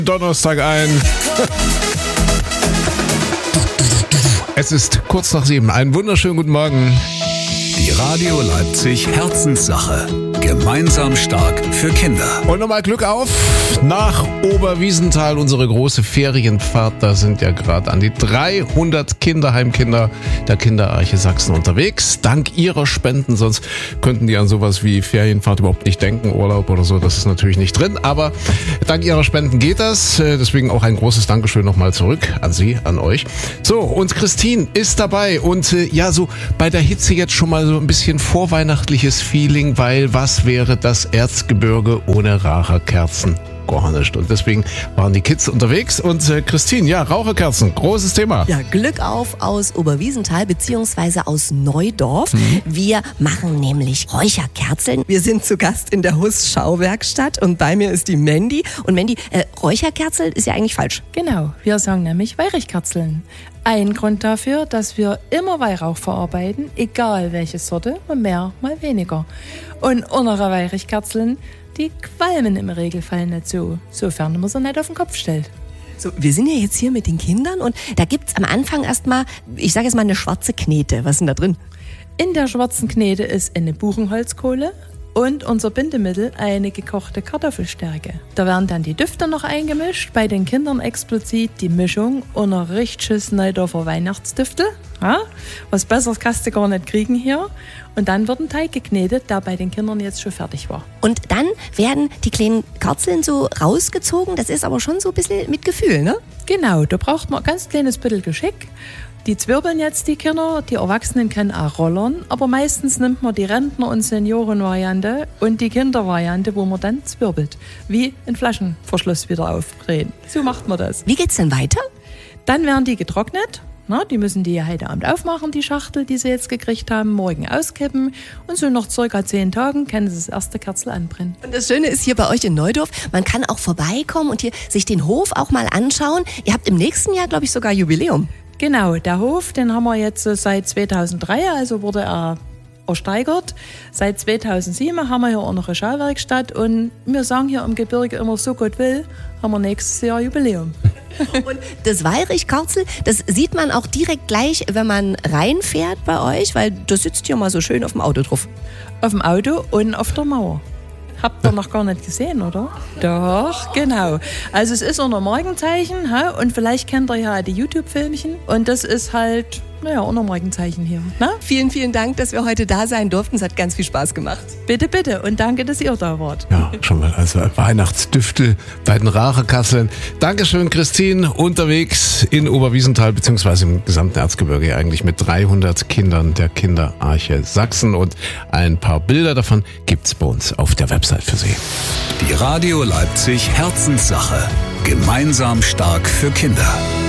Donnerstag ein. Es ist kurz nach 7. Einen wunderschönen guten Morgen. Die Radio Leipzig Herzenssache. Gemeinsam stark für Kinder. Und nochmal Glück auf nach Oberwiesenthal, unsere große Ferienfahrt. Da sind ja gerade an die 300 Kinderheimkinder der Kinderarche Sachsen unterwegs. Dank ihrer Spenden, sonst könnten die an sowas wie Ferienfahrt überhaupt nicht denken, Urlaub oder so, das ist natürlich nicht drin. Aber dank ihrer Spenden geht das. Deswegen auch ein großes Dankeschön nochmal zurück an Sie, an euch. So, und Christine ist dabei. Und ja, so bei der Hitze jetzt schon mal so ein bisschen vorweihnachtliches Feeling, weil was wäre das Erzgebirge ohne Raucherkerzen? Gar nicht. Und deswegen waren die Kids unterwegs. Und Christine, ja, Raucherkerzen, großes Thema. Ja, Glück auf aus Oberwiesenthal beziehungsweise aus Neudorf. Wir machen nämlich Räucherkerzen. Wir sind zu Gast in der Huss-Schauwerkstatt und bei mir ist die Mandy. Und Mandy, Räucherkerzel ist ja eigentlich falsch. Genau, wir sagen nämlich Weihrichkerzeln. Ein Grund dafür, dass wir immer Weihrauch verarbeiten, egal welche Sorte, mal mehr, mal weniger. Und unsere Weihrichkerzeln, die qualmen im Regelfall nicht so, sofern man sie nicht auf den Kopf stellt. So, wir sind ja jetzt hier mit den Kindern und da gibt's am Anfang erstmal, ich sage jetzt mal eine schwarze Knete. Was ist denn da drin? In der schwarzen Knete ist eine Buchenholzkohle und unser Bindemittel eine gekochte Kartoffelstärke. Da werden dann die Düfte noch eingemischt, bei den Kindern explizit die Mischung und ein richtiges Neudorfer Weihnachtsdüftel. Ja, was Besseres kannst du gar nicht kriegen hier. Und dann wird ein Teig geknetet, der bei den Kindern jetzt schon fertig war. Und dann werden die kleinen Kerzeln so rausgezogen, das ist aber schon so ein bisschen mit Gefühl, ne? Genau, da braucht man ein ganz kleines bisschen Geschick. Die zwirbeln jetzt die Kinder, die Erwachsenen können auch rollern, aber meistens nimmt man die Rentner- und Seniorenvariante und die Kindervariante, wo man dann zwirbelt. Wie ein Flaschenverschluss wieder aufdrehen. So macht man das. Wie geht's denn weiter? Dann werden die getrocknet. Na, die müssen die heute Abend aufmachen, die Schachtel, die sie jetzt gekriegt haben, morgen auskippen. Und so nach circa 10 Tagen können sie das erste Kerzel anbrennen. Und das Schöne ist hier bei euch in Neudorf, man kann auch vorbeikommen und hier sich den Hof auch mal anschauen. Ihr habt im nächsten Jahr, glaube ich, sogar Jubiläum. Genau, der Hof, den haben wir jetzt seit 2003, also wurde er ersteigert. Seit 2007 haben wir hier auch noch eine Schauwerkstatt und wir sagen hier im Gebirge immer, so Gott will, haben wir nächstes Jahr Jubiläum. Und das Weihrichkerzel, das sieht man auch direkt gleich, wenn man reinfährt bei euch, weil das sitzt hier mal so schön auf dem Auto drauf. Auf dem Auto und auf der Mauer. Habt ihr noch gar nicht gesehen, oder? Doch, genau. Also es ist unser Markenzeichen, und vielleicht kennt ihr ja die YouTube-Filmchen und das ist halt, unser Markenzeichen hier. Na? Vielen, vielen Dank, dass wir heute da sein durften. Es hat ganz viel Spaß gemacht. Bitte, bitte und danke, dass ihr da wart. Ja, schon mal also Weihnachtsdüfte bei den Raucherkerzeln. Dankeschön, Christine. Unterwegs in Oberwiesenthal bzw. im gesamten Erzgebirge eigentlich mit 300 Kindern der Kinderarche Sachsen und ein paar Bilder davon gibt's bei uns auf der Website für Sie. Die Radio Leipzig Herzenssache. Gemeinsam stark für Kinder.